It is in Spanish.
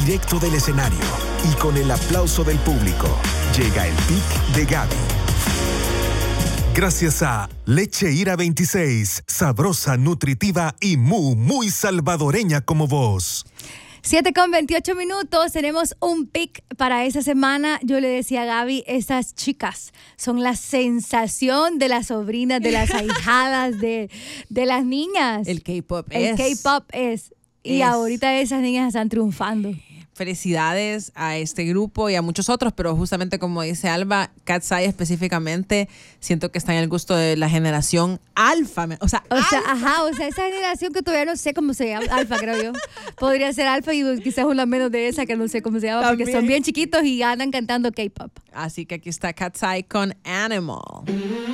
directo del escenario y con el aplauso del público, llega el pick de Gaby. Gracias a Leche Ira 26, sabrosa, nutritiva y muy salvadoreña como vos. 7:28, tenemos un pick para esa semana. Yo le decía a Gaby, esas chicas son la sensación de las sobrinas, de las ahijadas, de las niñas. El K-pop es. Y ahorita esas niñas están triunfando. Felicidades a este grupo y a muchos otros, pero justamente como dice Alba, Cat's Eye específicamente, siento que está en el gusto de la generación alfa. Esa generación que todavía no sé cómo se llama, alfa creo yo. Podría ser alfa y quizás una menos de esa que no sé cómo se llama, porque son bien chiquitos y andan cantando K-pop. Así que aquí está Cat's Eye con Animal.